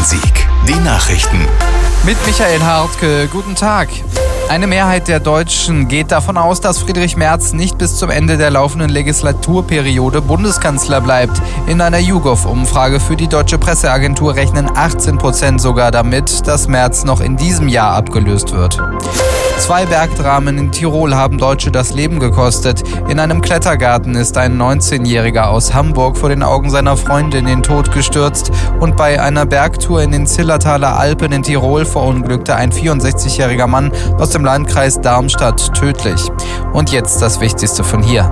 Rhein-Sieg. Die Nachrichten. Mit Michael Hartke, guten Tag. Eine Mehrheit der Deutschen geht davon aus, dass Friedrich Merz nicht bis zum Ende der laufenden Legislaturperiode Bundeskanzler bleibt. In einer YouGov-Umfrage für die Deutsche Presseagentur rechnen 18% sogar damit, dass Merz noch in diesem Jahr abgelöst wird. 2 Bergdramen in Tirol haben Deutsche das Leben gekostet. In einem Klettergarten ist ein 19-Jähriger aus Hamburg vor den Augen seiner Freundin in den Tod gestürzt und bei einer Bergtour in den Zillertaler Alpen in Tirol verunglückte ein 64-jähriger Mann aus dem Landkreis Darmstadt tödlich. Und jetzt das Wichtigste von hier.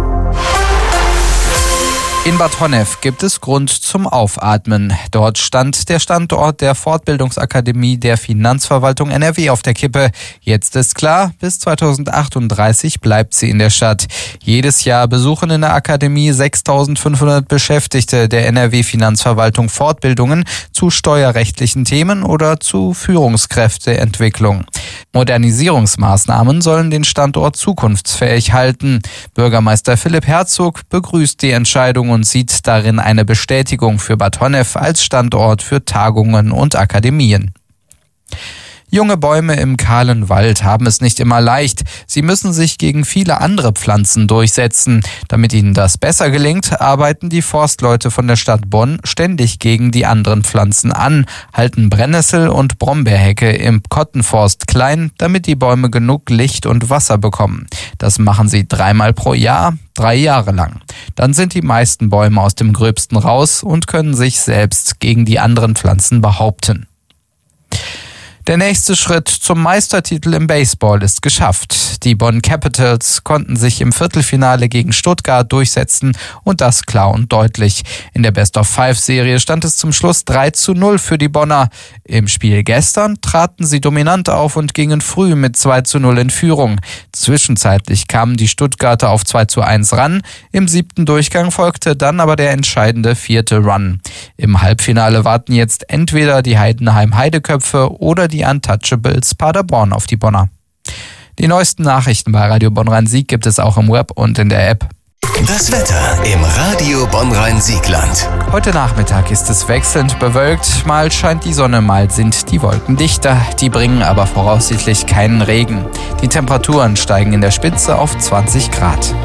In Bad Honnef gibt es Grund zum Aufatmen. Dort stand der Standort der Fortbildungsakademie der Finanzverwaltung NRW auf der Kippe. Jetzt ist klar, bis 2038 bleibt sie in der Stadt. Jedes Jahr besuchen in der Akademie 6.500 Beschäftigte der NRW Finanzverwaltung Fortbildungen zu steuerrechtlichen Themen oder zu Führungskräfteentwicklung. Modernisierungsmaßnahmen sollen den Standort zukunftsfähig halten. Bürgermeister Philipp Herzog begrüßt die Entscheidung und sieht darin eine Bestätigung für Bad Honnef als Standort für Tagungen und Akademien. Junge Bäume im kahlen Wald haben es nicht immer leicht. Sie müssen sich gegen viele andere Pflanzen durchsetzen. Damit ihnen das besser gelingt, arbeiten die Forstleute von der Stadt Bonn ständig gegen die anderen Pflanzen an, halten Brennnessel- und Brombeerhecke im Kottenforst klein, damit die Bäume genug Licht und Wasser bekommen. Das machen sie 3-mal pro Jahr, 3 Jahre lang. Dann sind die meisten Bäume aus dem Gröbsten raus und können sich selbst gegen die anderen Pflanzen behaupten. Der nächste Schritt zum Meistertitel im Baseball ist geschafft. Die Bonn Capitals konnten sich im Viertelfinale gegen Stuttgart durchsetzen und das klar und deutlich. In der Best-of-5-Serie stand es zum Schluss 3:0 für die Bonner. Im Spiel gestern traten sie dominant auf und gingen früh mit 2:0 in Führung. Zwischenzeitlich kamen die Stuttgarter auf 2:1 ran. Im 7. Durchgang folgte dann aber der entscheidende 4. Run. Im Halbfinale warten jetzt entweder die Heidenheim Heideköpfe oder die Untouchables Paderborn auf die Bonner. Die neuesten Nachrichten bei Radio Bonn Rhein-Sieg gibt es auch im Web und in der App. Das Wetter im Radio Bonn Rhein-Siegland. Heute Nachmittag ist es wechselnd bewölkt. Mal scheint die Sonne, mal sind die Wolken dichter. Die bringen aber voraussichtlich keinen Regen. Die Temperaturen steigen in der Spitze auf 20 Grad.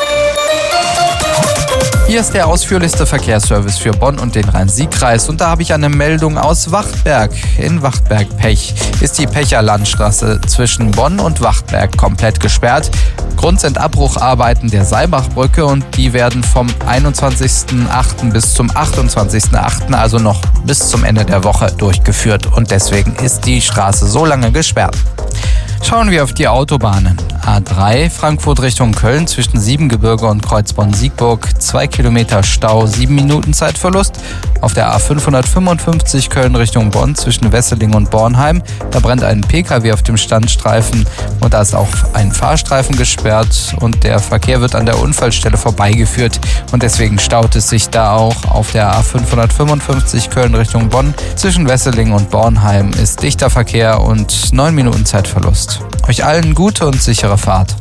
Hier ist der ausführlichste Verkehrsservice für Bonn und den Rhein-Sieg-Kreis und da habe ich eine Meldung aus Wachtberg. In Wachtberg-Pech ist die Pecher-Landstraße zwischen Bonn und Wachtberg komplett gesperrt. Grund sind Abbrucharbeiten der Seibachbrücke und die werden vom 21.08. bis zum 28.08., also noch bis zum Ende der Woche durchgeführt und deswegen ist die Straße so lange gesperrt. Schauen wir auf die Autobahnen. A3 Frankfurt Richtung Köln zwischen Siebengebirge und Kreuzborn-Siegburg. 2 Kilometer Stau, 7 Minuten Zeitverlust. Auf der A555 Köln Richtung Bonn zwischen Wesseling und Bornheim. Da brennt ein PKW auf dem Standstreifen und da ist auch ein Fahrstreifen gesperrt und der Verkehr wird an der Unfallstelle vorbeigeführt und deswegen staut es sich da auch. Auf der A555 Köln Richtung Bonn zwischen Wesseling und Bornheim ist dichter Verkehr und 9 Minuten Zeitverlust. Euch allen gute und sichere Fahrt.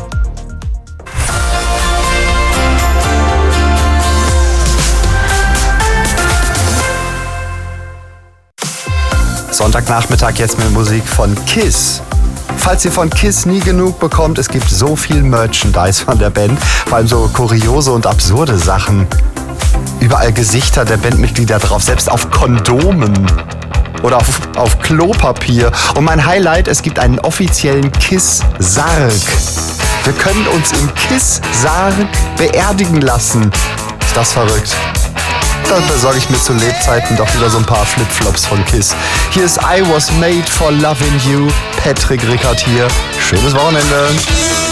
Sonntagnachmittag jetzt mit Musik von KISS. Falls ihr von KISS nie genug bekommt, es gibt so viel Merchandise von der Band, vor allem so kuriose und absurde Sachen. Überall Gesichter der Bandmitglieder drauf, selbst auf Kondomen. Oder auf Klopapier. Und mein Highlight, es gibt einen offiziellen KISS-Sarg. Wir können uns im KISS-Sarg beerdigen lassen. Ist das verrückt? Dann besorge ich mir zu Lebzeiten doch wieder so ein paar Flipflops von KISS. Hier ist I Was Made for Loving You. Patrick Rickert hier. Schönes Wochenende.